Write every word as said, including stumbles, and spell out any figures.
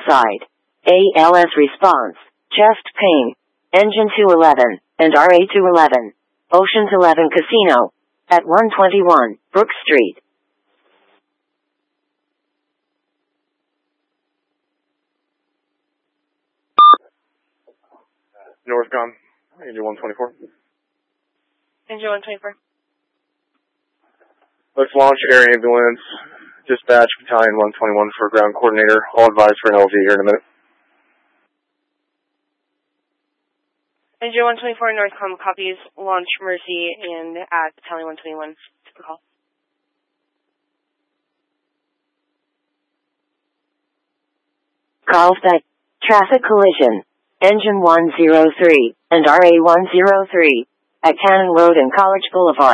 side. A L S response, chest pain, engine two eleven, and R A two eleven. Oceans eleven Casino, at one twenty-one, Brook Street. Northcom, engine one twenty-four. Engine one twenty-four. Let's launch air ambulance. Dispatch battalion one twenty-one for ground coordinator. I'll advise for an L V here in a minute. Engine one twenty-four Northcom copies. Launch Mercy and at battalion one twenty-one. Super call. Carlsbad, traffic collision. Engine one oh three and R A one oh three at Cannon Road and College Boulevard.